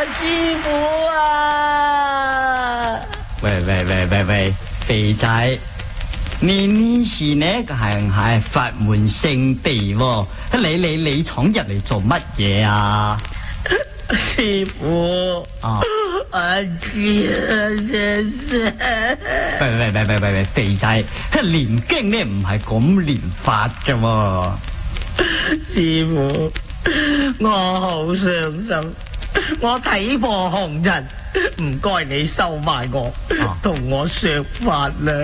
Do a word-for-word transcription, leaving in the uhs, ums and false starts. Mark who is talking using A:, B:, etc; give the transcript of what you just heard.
A: 師傅啊！
B: 喂喂喂喂喂，肥仔，你呢時呢係係佛門聖地喎，你你你闖入嚟做乜嘢啊？
A: 師傅
B: 啊！
A: 我知啦，先生。
B: 喂喂喂喂喂喂，肥仔，念經呢唔係咁念法噶喎。
A: 師傅，我好傷心，我睇破紅塵，唔該你收埋我，同、啊、我說法啦。